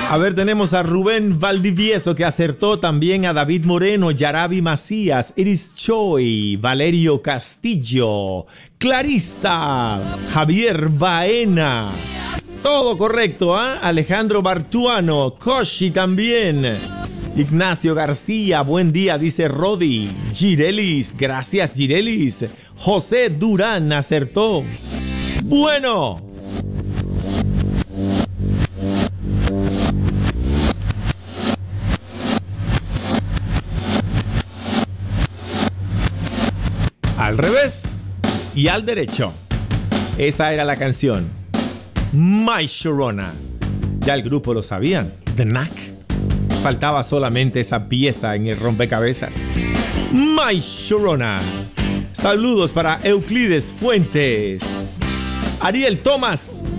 A ver, tenemos a Rubén Valdivieso que acertó, también a David Moreno, Yarabi Macías, Iris Choi, Valerio Castillo, Clarisa, Javier Baena. Todo correcto, ¿ah? Alejandro Bartuano, Koshi también. Ignacio García, buen día, dice Rodi. Girelis, gracias Girelis. José Durán acertó. Bueno. Al revés y al derecho. Esa era la canción. My Sharona. Ya el grupo lo sabían. The Knack. Faltaba solamente esa pieza en el rompecabezas. My Sharona. Saludos para Euclides Fuentes. Ariel Tomás.